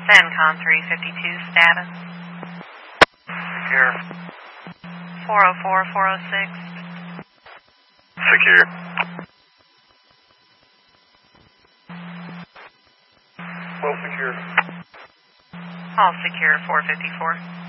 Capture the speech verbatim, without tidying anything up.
CENTCOM three fifty-two, status. Secure. four oh four, four oh six. Secure. Well secure. All secure, four fifty-four.